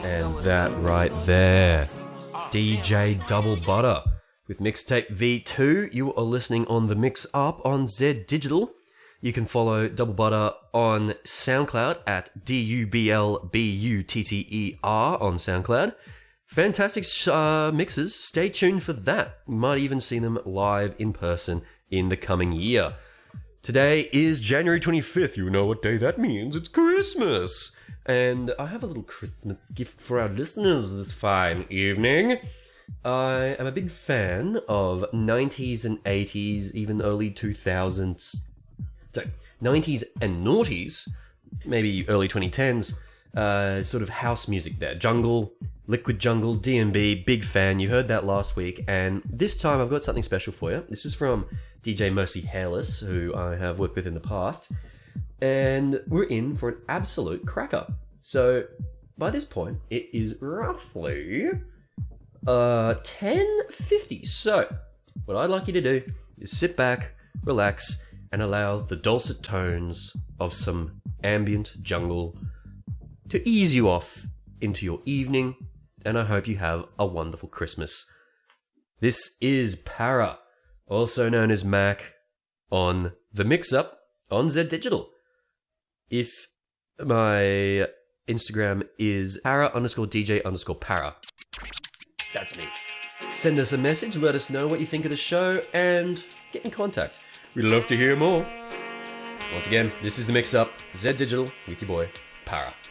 And that right there, DJ Double Butter with Mixtape V2. You are listening on the Mix Up on Z Digital. You can follow Double Butter on SoundCloud at DUBLBUTTER on SoundCloud. Fantastic mixes. Stay tuned for that. You might even see them live in person in the coming year. Today is January 25th. You know what day that means. It's Christmas. And I have a little Christmas gift for our listeners this fine evening. I am a big fan of 90s and 80s, even early 2000s. So, 90s and noughties, maybe early 2010s, sort of house music there. Jungle, Liquid Jungle, DMB, big fan. You heard that last week. And this time I've got something special for you. This is from DJ Mercy Hairless, who I have worked with in the past. And we're in for an absolute cracker. So, by this point, it is roughly 10:50. So, what I'd like you to do is sit back, relax, and allow the dulcet tones of some ambient jungle to ease you off into your evening, and I hope you have a wonderful Christmas. This is Para, also known as Mac, on the Mix-Up on Z Digital. If my Instagram is para_DJ_para. That's me. Send us a message, let us know what you think of the show, and get in contact. We'd love to hear more. Once again, this is the Mix-Up, Z Digital, with your boy, Para.